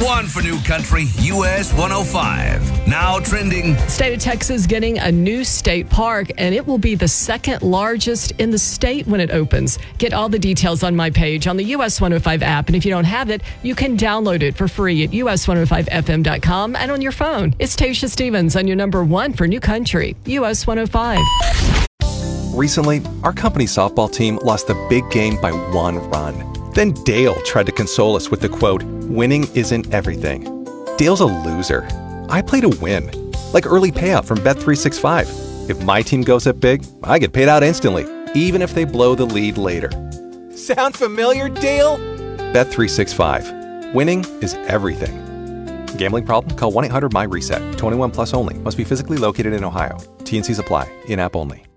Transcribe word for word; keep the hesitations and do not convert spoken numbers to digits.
one for New Country, U S one oh five. Now trending. State of Texas getting a new state park, and it will be the second largest in the state when it opens. Get all the details on my page on the U S one oh five app, and if you don't have it, you can download it for free at U S one oh five F M dot com and on your phone. It's Tasha Stevens on your number one for New Country, U S one oh five. Recently, our company softball team lost the big game by one run. Then Dale tried to console us with the quote, "Winning isn't everything." Dale's a loser. I play to win, like early payout from Bet three sixty-five. If my team goes up big, I get paid out instantly, even if they blow the lead later. Sound familiar, Dale? Bet three sixty-five. Winning is everything. Gambling problem? Call one eight hundred M Y RESET. twenty-one plus only. Must be physically located in Ohio. T and Cs apply. In-app only.